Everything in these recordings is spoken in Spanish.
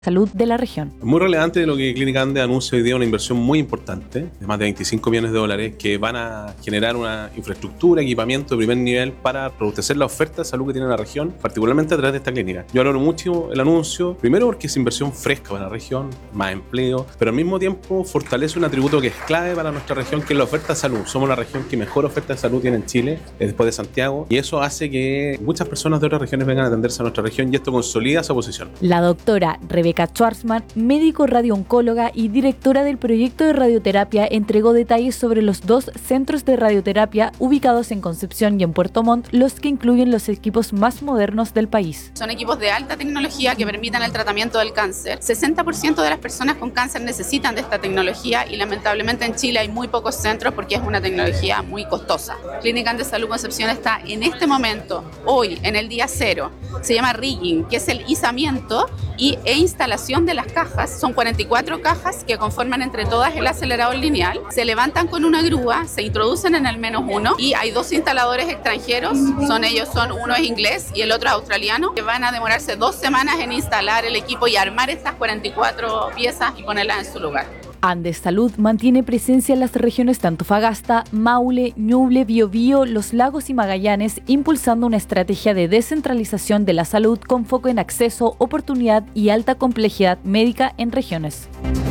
Salud de la región. Muy relevante de lo que Clínica Andes anuncia hoy día, una inversión muy importante de más de 25 millones de dólares que van a generar una infraestructura, equipamiento de primer nivel para robustecer la oferta de salud que tiene la región, particularmente a través de esta clínica. Yo valoro mucho el anuncio, primero porque es inversión fresca para la región, más empleo, pero al mismo tiempo fortalece un atributo que es clave para nuestra región, que es la oferta de salud. Somos la región que mejor oferta de salud tiene en Chile, después de Santiago, y eso hace que muchas personas de otras regiones vengan a atenderse a nuestra región y esto consolida esa posición. La doctora Rebeca Schwarzman, médico radiooncóloga y directora del proyecto de radioterapia, entregó detalles sobre los 2 centros de radioterapia ubicados en Concepción y en Puerto Montt, los que incluyen los equipos más modernos del país. Son equipos de alta tecnología que permitan el tratamiento del cáncer. 60% de las personas con cáncer necesitan de esta tecnología y lamentablemente en Chile hay muy pocos centros porque es una tecnología muy costosa. Clínica Andes Salud Concepción está en este momento, hoy, en el día 0. Se llama rigging, que es el izamiento e instalación de las cajas. Son 44 cajas que conforman entre todas el acelerador lineal. Se levantan con una grúa, se introducen en el -1 y hay 2 instaladores extranjeros. Uno es inglés y el otro es australiano, que van a demorarse 2 semanas en instalar el equipo y armar estas 44 piezas y ponerlas en su lugar. Andes Salud mantiene presencia en las regiones de Antofagasta, Maule, Ñuble, Biobío, Los Lagos y Magallanes, impulsando una estrategia de descentralización de la salud con foco en acceso, oportunidad y alta complejidad médica en regiones.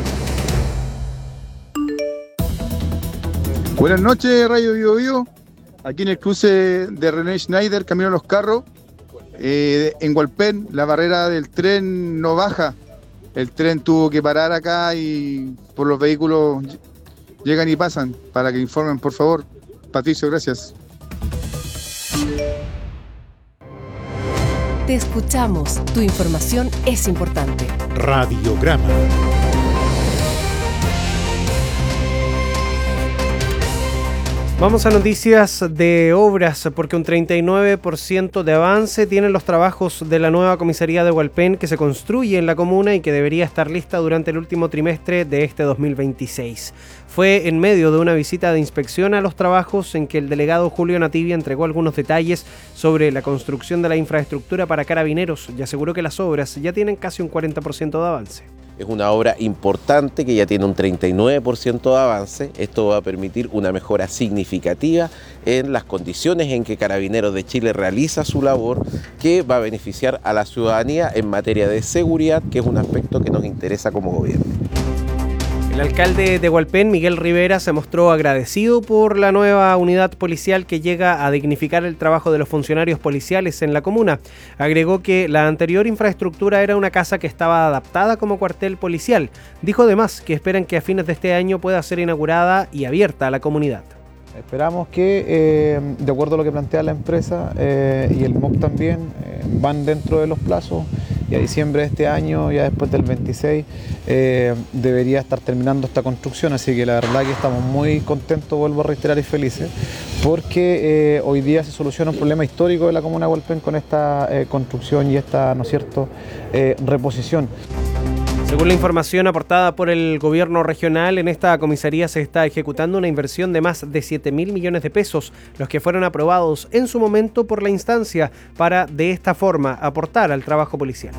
Buenas noches, Radio Biobío. Aquí en el cruce de René Schneider, camino a Los Carros. En Hualpén, la barrera del tren no baja. El tren tuvo que parar acá y por los vehículos llegan y pasan. Para que informen, por favor. Patricio, gracias. Te escuchamos. Tu información es importante. Radiograma. Vamos a noticias de obras, porque un 39% de avance tienen los trabajos de la nueva comisaría de Hualpén que se construye en la comuna y que debería estar lista durante el último trimestre de este 2026. Fue en medio de una visita de inspección a los trabajos en que el delegado Julio Nativia entregó algunos detalles sobre la construcción de la infraestructura para carabineros y aseguró que las obras ya tienen casi un 40% de avance. Es una obra importante que ya tiene un 39% de avance. Esto va a permitir una mejora significativa en las condiciones en que Carabineros de Chile realiza su labor, que va a beneficiar a la ciudadanía en materia de seguridad, que es un aspecto que nos interesa como gobierno. El alcalde de Hualpén, Miguel Rivera, se mostró agradecido por la nueva unidad policial que llega a dignificar el trabajo de los funcionarios policiales en la comuna. Agregó que la anterior infraestructura era una casa que estaba adaptada como cuartel policial. Dijo además que esperan que a fines de este año pueda ser inaugurada y abierta a la comunidad. Esperamos que, de acuerdo a lo que plantea la empresa y el MOC también, van dentro de los plazos y a diciembre de este año, ya después del 26, debería estar terminando esta construcción. Así que la verdad que estamos muy contentos, vuelvo a reiterar, y felices, porque hoy día se soluciona un problema histórico de la comuna de Hualpén con esta construcción y esta, ¿no es cierto?, reposición. Según la información aportada por el gobierno regional, en esta comisaría se está ejecutando una inversión de más de 7.000 millones de pesos, los que fueron aprobados en su momento por la instancia para, de esta forma, aportar al trabajo policial.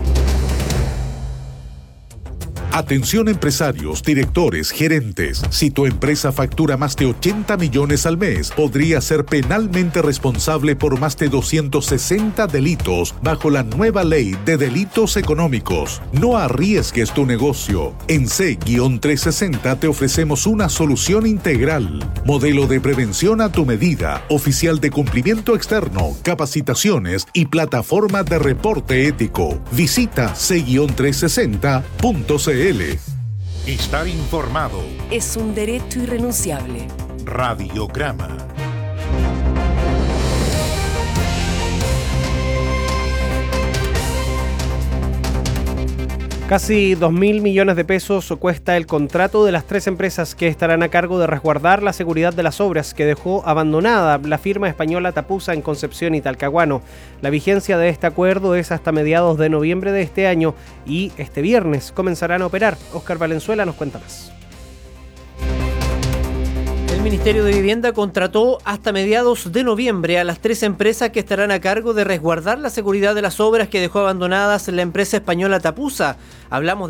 Atención empresarios, directores, gerentes. Si tu empresa factura más de 80 millones al mes, podría ser penalmente responsable por más de 260 delitos bajo la nueva ley de delitos económicos. No arriesgues tu negocio. En C-360 te ofrecemos una solución integral. Modelo de prevención a tu medida, oficial de cumplimiento externo, capacitaciones y plataforma de reporte ético. Visita C-360.cl. Estar informado es un derecho irrenunciable. Radiograma. Casi 2.000 millones de pesos cuesta el contrato de las 3 empresas que estarán a cargo de resguardar la seguridad de las obras que dejó abandonada la firma española Tapusa en Concepción y Talcahuano. La vigencia de este acuerdo es hasta mediados de noviembre de este año y este viernes comenzarán a operar. Óscar Valenzuela nos cuenta más. El El Ministerio de Vivienda contrató hasta mediados de noviembre a las 3 empresas que estarán a cargo de resguardar la seguridad de las obras que dejó abandonadas la empresa española Tapusa. Hablamos